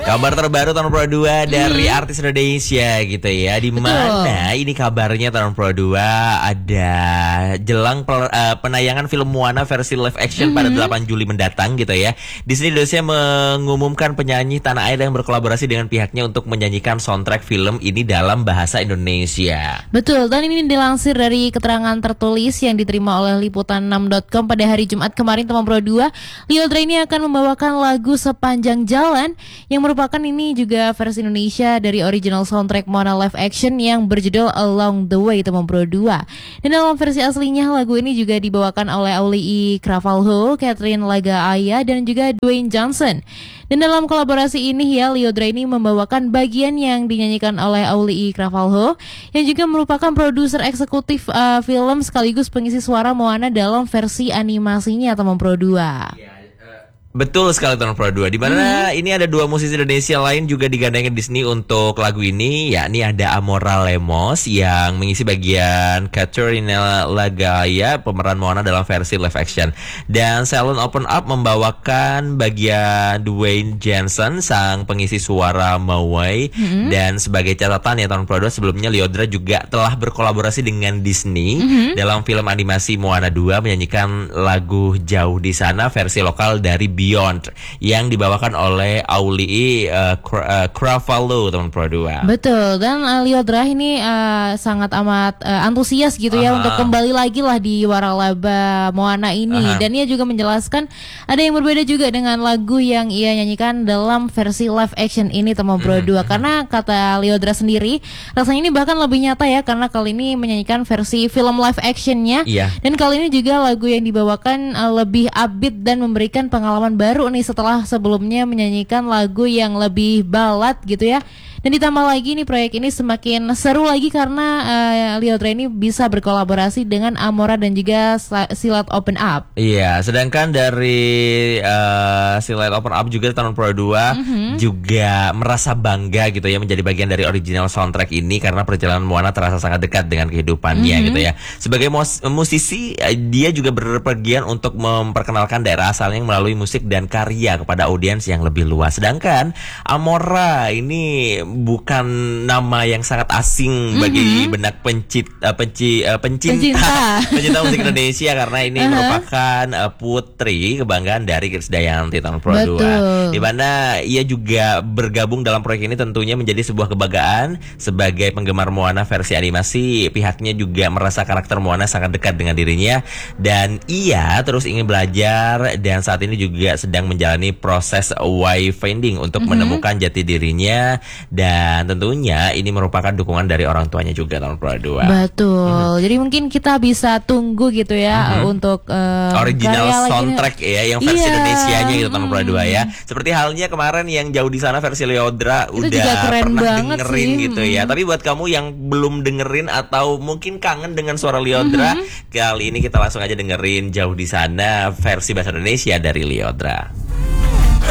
Kabar terbaru tahun Pro 2 dari artis Indonesia gitu ya. Di mana ini kabarnya tahun Pro 2 ada jelang penayangan film Moana versi live action pada 8 Juli mendatang gitu ya. Disney Indonesia mengumumkan penyanyi tanah air yang berkolaborasi dengan pihaknya untuk menyanyikan soundtrack film ini dalam bahasa Indonesia. Betul, dan ini dilansir dari keterangan tertulis yang diterima oleh liputan6.com pada hari Jumat kemarin tahun Pro 2. Lyodra ini akan membawakan lagu Sepanjang Jalan yang merupakan ini juga versi Indonesia dari original soundtrack Moana live action yang berjudul Along the Way teman Pro 2. Dan dalam versi aslinya lagu ini juga dibawakan oleh Auli'i Cravalho, Catherine Lagaaya dan juga Dwayne Johnson. Dan dalam kolaborasi ini ya, Lyodra ini membawakan bagian yang dinyanyikan oleh Auli'i Cravalho yang juga merupakan produser eksekutif film sekaligus pengisi suara Moana dalam versi animasinya teman Pro 2. Betul sekali tahun Pro 2. Di mana ini ada dua musisi Indonesia lain juga digandengin Disney untuk lagu ini, yakni ada Amora Lemos yang mengisi bagian Catherine Lagaaya pemeran Moana dalam versi live action, dan Salon Open Up membawakan bagian Dwayne Johnson sang pengisi suara Mowai. Dan sebagai catatan ya tahun Pro 2 sebelumnya Lyodra juga telah berkolaborasi dengan Disney dalam film animasi Moana 2 menyanyikan lagu Jauh di Sana versi lokal dari Beyond yang dibawakan oleh Auli'i Cravalho teman Pro 2. Betul, dan Lyodra ini sangat amat antusias gitu ya untuk kembali lagi lah di waralaba Moana ini. Dan ia juga menjelaskan ada yang berbeda juga dengan lagu yang ia nyanyikan dalam versi live action ini teman Pro 2. Karena kata Lyodra sendiri rasanya ini bahkan lebih nyata ya, karena kali ini menyanyikan versi film live actionnya. Dan kali ini juga lagu yang dibawakan lebih upbeat dan memberikan pengalaman baru nih setelah sebelumnya menyanyikan lagu yang lebih ballad gitu ya. Dan ditambah lagi nih proyek ini semakin seru lagi karena Lyodra ini bisa berkolaborasi dengan Amora dan juga Silat Open Up. Iya, sedangkan dari Silat Open Up juga tahun Pro 2 juga merasa bangga gitu ya menjadi bagian dari original soundtrack ini karena perjalanan Moana terasa sangat dekat dengan kehidupannya gitu ya. Sebagai musisi, dia juga berpergian untuk memperkenalkan daerah asalnya melalui musik dan karya kepada audiens yang lebih luas. Sedangkan Amora ini bukan nama yang sangat asing bagi benak pencinta musik Indonesia karena ini merupakan putri kebanggaan dari Krisdayanti tahun Pro 2. Di mana ia juga bergabung dalam proyek ini tentunya menjadi sebuah kebanggaan sebagai penggemar Moana versi animasi. Pihaknya juga merasa karakter Moana sangat dekat dengan dirinya dan ia terus ingin belajar dan saat ini juga sedang menjalani proses wayfinding untuk menemukan jati dirinya. Dan tentunya ini merupakan dukungan dari orang tuanya juga tahun Pro 2. Betul. Jadi mungkin kita bisa tunggu gitu ya untuk original soundtrack ya yang versi Indonesianya gitu tahun Pro 2 ya. Seperti halnya kemarin yang Jauh di Sana versi Lyodra itu udah pernah dengerin sih. gitu ya. Tapi buat kamu yang belum dengerin atau mungkin kangen dengan suara Lyodra, kali ini kita langsung aja dengerin Jauh di Sana versi bahasa Indonesia dari Lyodra.